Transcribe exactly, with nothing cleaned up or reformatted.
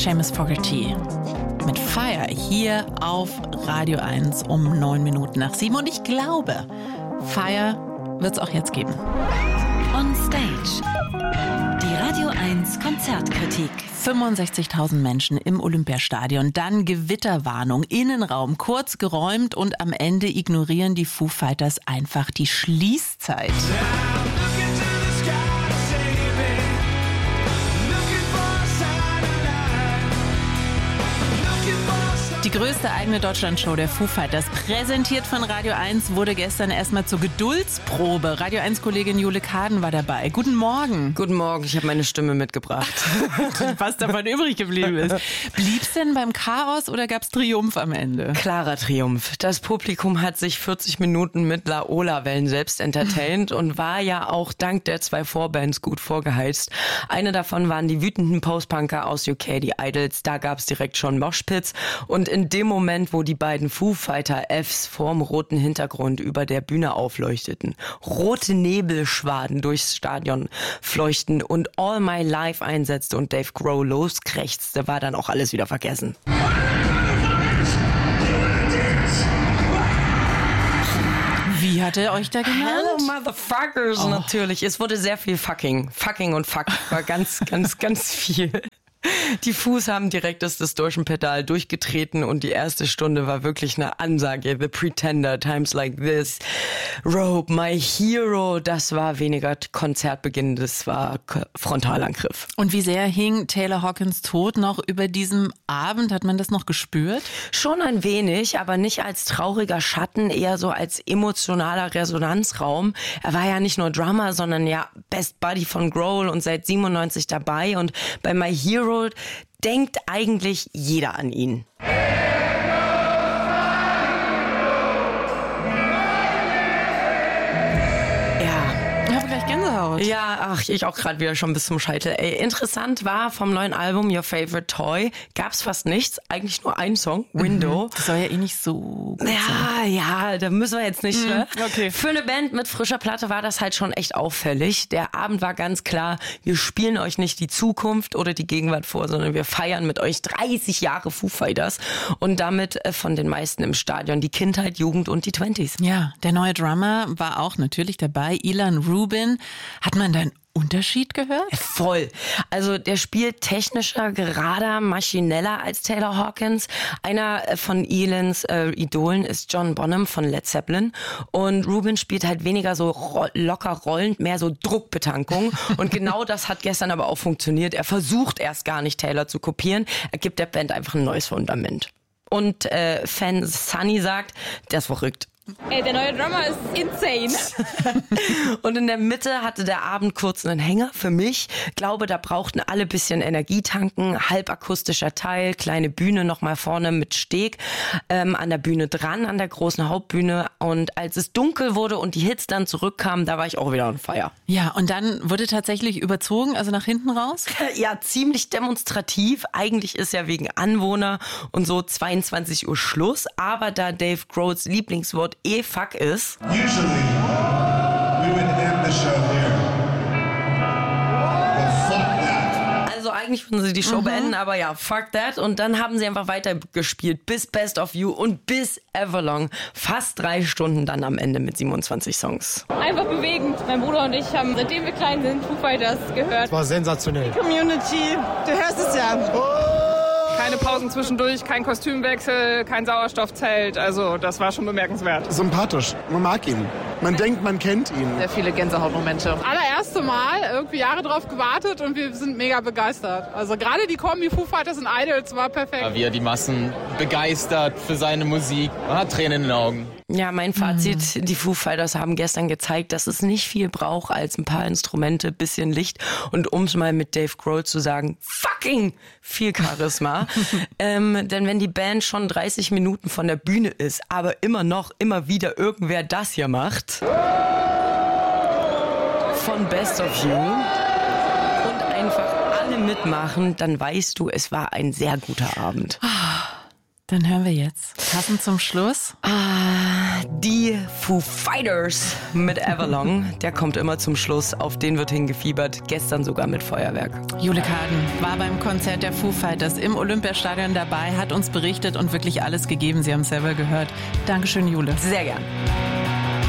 Seamus Fogarty mit Fire hier auf Radio eins um neun Minuten nach sieben. Und ich glaube, Fire wird es auch jetzt geben. On Stage. Die Radio eins Konzertkritik. fünfundsechzigtausend Menschen im Olympiastadion, dann Gewitterwarnung, Innenraum kurz geräumt und am Ende ignorieren die Foo Fighters einfach die Schließzeit. Die größte eigene Deutschlandshow der Foo Fighters, präsentiert von Radio eins, wurde gestern erstmal zur Geduldsprobe. Radio eins-Kollegin Jule Kaden war dabei. Guten Morgen. Guten Morgen, ich habe meine Stimme mitgebracht. Was davon übrig geblieben ist. Blieb's denn beim Chaos oder gab's Triumph am Ende? Klarer Triumph. Das Publikum hat sich vierzig Minuten mit Laola-Wellen selbst entertaint und war ja auch dank der zwei Vorbands gut vorgeheizt. Eine davon waren die wütenden Post-Punker aus U K, die Idols. Da gab's direkt schon Moshpits. Und in dem Moment, wo die beiden Foo Fighter Fs vorm roten Hintergrund über der Bühne aufleuchteten, rote Nebelschwaden durchs Stadion fleuchten und All My Life einsetzte und Dave Grohl loskrächzte, war dann auch alles wieder vergessen. Wie hat er euch da genannt? Hello, Motherfuckers, oh. Natürlich. Es wurde sehr viel Fucking. Fucking und Fuck war ganz, ganz, ganz viel. Die Foos haben direkt das Distortion-Pedal durchgetreten und die erste Stunde war wirklich eine Ansage. The Pretender, Times Like This, Rope, My Hero. Das war weniger Konzertbeginn, das war Frontalangriff. Und wie sehr hing Taylor Hawkins Tod noch über diesem Abend? Hat man das noch gespürt? Schon ein wenig, aber nicht als trauriger Schatten, eher so als emotionaler Resonanzraum. Er war ja nicht nur Drummer, sondern ja Best Buddy von Grohl und seit siebenundneunzig dabei. Und bei My Hero denkt eigentlich jeder an ihn. Ja, ach, ich auch gerade wieder schon bis zum Scheitel. Ey, interessant war, vom neuen Album Your Favorite Toy gab's fast nichts. Eigentlich nur ein Song, Window. Das soll ja eh nicht so gut ja, sein. Ja, da müssen wir jetzt nicht. Mhm, ne? Okay. Für eine Band mit frischer Platte war das halt schon echt auffällig. Der Abend war ganz klar, wir spielen euch nicht die Zukunft oder die Gegenwart vor, sondern wir feiern mit euch dreißig Jahre Foo Fighters und damit äh, von den meisten im Stadion die Kindheit, Jugend und die Twenties. Ja, der neue Drummer war auch natürlich dabei, Ilan Rubin. Hat man da einen Unterschied gehört? Voll. Also der spielt technischer, gerader, maschineller als Taylor Hawkins. Einer von Elans äh, Idolen ist John Bonham von Led Zeppelin. Und Rubin spielt halt weniger so ro- locker rollend, mehr so Druckbetankung. Und genau das hat gestern aber auch funktioniert. Er versucht erst gar nicht Taylor zu kopieren. Er gibt der Band einfach ein neues Fundament. Und äh, Fan Sunny sagt, der ist verrückt. Ey, der neue Drummer ist insane. Und in der Mitte hatte der Abend kurz einen Hänger für mich. Glaube, da brauchten alle bisschen Energie tanken. Halbakustischer Teil, kleine Bühne nochmal vorne mit Steg ähm, an der Bühne dran, an der großen Hauptbühne. Und als es dunkel wurde und die Hits dann zurückkamen, da war ich auch wieder on fire. Ja, und dann wurde tatsächlich überzogen, also nach hinten raus? Ja, ziemlich demonstrativ. Eigentlich ist ja wegen Anwohner und so zweiundzwanzig Uhr Schluss. Aber da Dave Grohls Lieblingswort eh fuck ist. Usually, we would end the show here. But fuck that. Also eigentlich würden sie die Show mhm. beenden, aber ja, fuck that. Und dann haben sie einfach weitergespielt bis Best of You und bis Everlong. Fast drei Stunden dann am Ende mit siebenundzwanzig Songs. Einfach bewegend. Mein Bruder und ich haben, seitdem wir klein sind, Foo Fighters gehört. Das war sensationell. Community, du hörst es ja. Oh. Keine Pausen zwischendurch, kein Kostümwechsel, kein Sauerstoffzelt. Also das war schon bemerkenswert. Sympathisch, man mag ihn. Man denkt, man kennt ihn. Sehr viele Gänsehautmomente. Allererste Mal, irgendwie Jahre drauf gewartet und wir sind mega begeistert. Also gerade die Kombi Foo Fighters und Idols war perfekt. Wie er die Massen begeistert für seine Musik. Man hat Tränen in den Augen. Ja, mein Fazit, mhm. die Foo Fighters haben gestern gezeigt, dass es nicht viel braucht als ein paar Instrumente, bisschen Licht und um es mal mit Dave Grohl zu sagen, fucking viel Charisma. ähm, denn wenn die Band schon dreißig Minuten von der Bühne ist, aber immer noch, immer wieder irgendwer das hier macht, von Best of You und einfach alle mitmachen, dann weißt du, es war ein sehr guter Abend. Dann hören wir jetzt, passend zum Schluss. Ah, die Foo Fighters mit Everlong. Der kommt immer zum Schluss, auf den wird hingefiebert, gestern sogar mit Feuerwerk. Jule Kaden war beim Konzert der Foo Fighters im Olympiastadion dabei, hat uns berichtet und wirklich alles gegeben. Sie haben es selber gehört. Dankeschön, Jule. Sehr gern.